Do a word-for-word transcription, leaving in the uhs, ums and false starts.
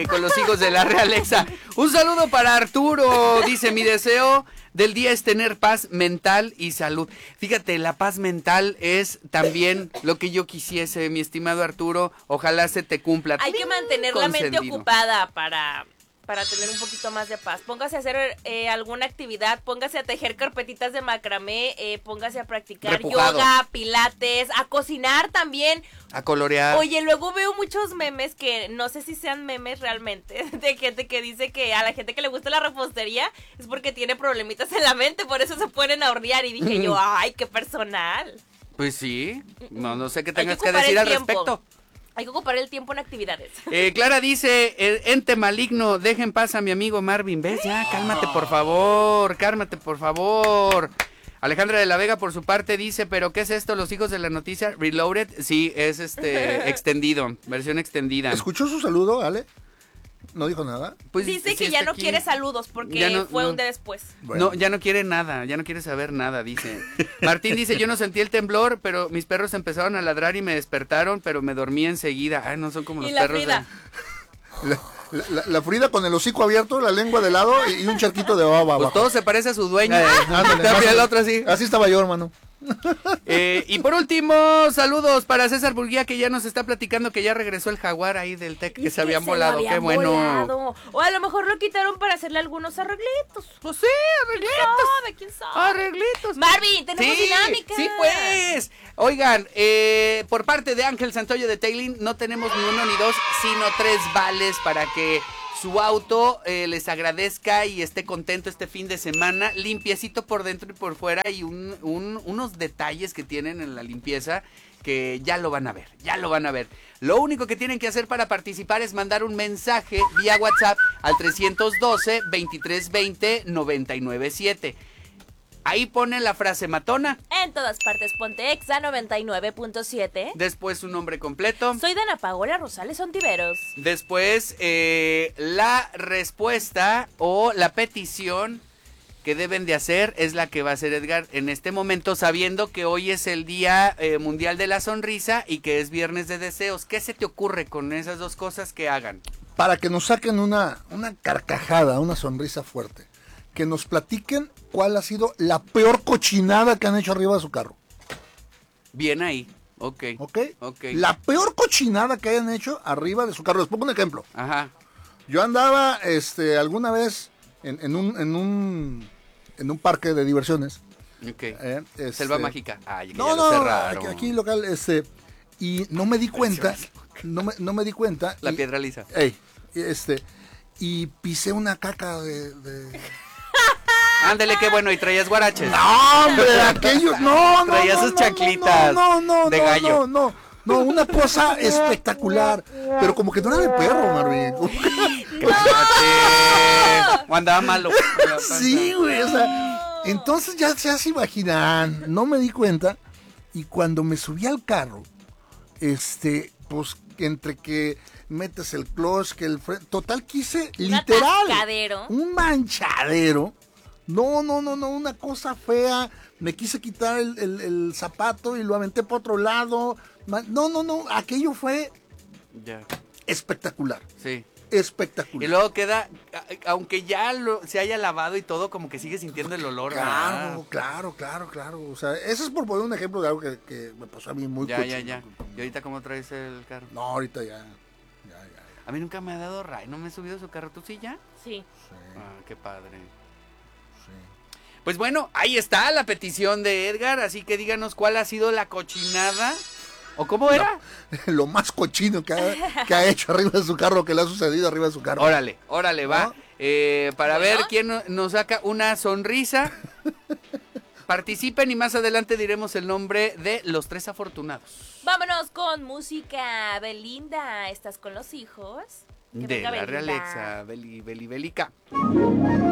eh, con los hijos de la realeza. Un saludo para Arturo, dice, mi deseo del día es tener paz mental y salud. Fíjate, la paz mental es también lo que yo quisiese, mi estimado Arturo. Ojalá se te cumpla. Hay que mantener la mente Concedido. ocupada para... para tener un poquito más de paz. Póngase a hacer eh, alguna actividad, póngase a tejer carpetitas de macramé, eh, póngase a practicar Repujado. yoga, pilates, a cocinar también. A colorear. Oye, luego veo muchos memes que no sé si sean memes realmente, de gente que dice que a la gente que le gusta la repostería es porque tiene problemitas en la mente, por eso se ponen a hornear. Y dije yo, ay, qué personal. Pues sí, no, no sé qué Hay tengas que que, ocupar decir el al tiempo. respecto. Hay que ocupar el tiempo en actividades. Eh, Clara dice, el ente maligno, deja en paz a mi amigo Marvin. ¿Ves? Ya, cálmate por favor, cálmate por favor. Alejandra de la Vega por su parte dice, ¿pero qué es esto? ¿Los hijos de la noticia? Reloaded, sí, es este extendido, versión extendida. ¿Escuchó su saludo, Ale? ¿No dijo nada? Pues, Dice sí que está ya no aquí. quiere saludos porque Ya no- fue no. un día después. Bueno. No, ya no quiere nada, ya no quiere saber nada, dice. Martín dice, yo no sentí el temblor, pero mis perros empezaron a ladrar y me despertaron, pero me dormí enseguida. Ay, no son como Y los la perros. Frida. de- La, la- la- la Frida con el hocico abierto, la lengua de lado y, y un charquito de baba Pues abajo. todo se parece a su dueño. Eh, ándale, También más- el otro así. Así estaba yo, hermano. Eh, y por último, saludos para César Burguía, que ya nos está platicando que ya regresó el jaguar ahí del T E C, que Es se habían se volado. lo Qué habían bueno. volado. O a lo mejor lo quitaron para hacerle algunos arreglitos. Pues sí, arreglitos. ¿Sabe? ¿Quién sabe? Arreglitos. Marvin, tenemos Sí, dinámica. sí, pues. Oigan, eh, por parte de Ángel Santoyo de Tailing, no tenemos ni uno ni dos, sino tres vales para que su auto eh, les agradezca y esté contento este fin de semana, limpiecito por dentro y por fuera, y un, un, unos detalles que tienen en la limpieza que ya lo van a ver, ya lo van a ver. Lo único que tienen que hacer para participar es mandar un mensaje vía WhatsApp al trescientos doce, veintitrés veinte, noventa y nueve siete. Ahí ponen la frase matona, En todas partes, ponte Exa noventa y nueve punto siete. después su nombre completo. Soy Dana Paola Rosales Ontiveros. Después, eh, la respuesta o la petición que deben de hacer es la que va a hacer Edgar en este momento, sabiendo que hoy es el Día eh, Mundial de la Sonrisa y que es Viernes de Deseos. ¿Qué se te ocurre con esas dos cosas que hagan? Para que nos saquen una, una carcajada, una sonrisa fuerte. Que nos platiquen cuál ha sido la peor cochinada que han hecho arriba de su carro. Bien ahí, ok. ¿Ok? Ok. La peor cochinada que hayan hecho arriba de su carro. Les pongo un ejemplo. Ajá, Yo andaba este, alguna vez en, en, un, en, un, en un parque de diversiones. ok. eh, este- Selva Mágica. Ay, que No, ya lo no, cerraron. aquí, aquí local, este, y no me di cuenta, no me, no me di cuenta. La y- piedra lisa. Ey, este, y pisé una caca de... de... Ándele, qué bueno, y traías guaraches. No, hombre, aquello, no, no, Traía no, sus no, chanclitas no, no, no, de no, gallo. no, no, no, una cosa espectacular, pero como que no era de perro, Marvin. Cállate. O andaba malo. Sí, güey, o sea, entonces ya, ya se imaginan, no me di cuenta, y cuando me subí al carro, este, pues, entre que metes el clutch, que el freno, total quise, Un literal, atascadero. un manchadero, no, no, no, no, una cosa fea, me quise quitar el, el- el zapato y lo aventé por otro lado, ma- no, no, no, aquello fue Ya, espectacular, sí. espectacular. Y luego queda, a- aunque ya lo, se haya lavado y todo, como que sigue sintiendo el olor. Claro, ¿verdad? claro, claro, claro. O sea, eso es por poner un ejemplo de algo que, que me pasó a mí muy Ya, cochino. ya, ya. ¿Y ahorita cómo traes el carro? No, ahorita ya. Ya, ya, ya. A mí nunca me ha dado ray, no me he subido a su carro. ¿Tú sí ya? Sí. Sí, Ah, qué padre. sí. Pues bueno, ahí está la petición de Edgar, así que díganos cuál ha sido la cochinada. ¿O cómo era? Lo más cochino que ha, que ha hecho arriba de su carro, que le ha sucedido arriba de su carro. Órale, órale, va. ¿No? Eh, para Bueno. ver quién no- nos saca una sonrisa. Participen y más adelante diremos el nombre de los tres afortunados. Vámonos con música. Belinda, ¿estás con los hijos? Que De venga la Belinda. realeza, Beli, Beli, Belica.